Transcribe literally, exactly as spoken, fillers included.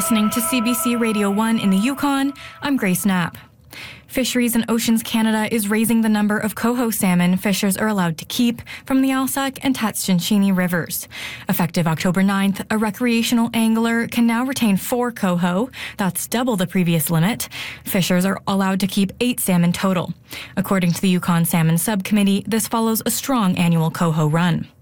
listening to C B C Radio one in the Yukon. I'm Grace Knapp. Fisheries and Oceans Canada is raising the number of coho salmon fishers are allowed to keep from the Alsac and Tatshenshini rivers. Effective October ninth, a recreational angler can now retain four coho. That's double the previous limit. Fishers are allowed to keep eight salmon total. According to the Yukon Salmon Subcommittee, this follows a strong annual coho run.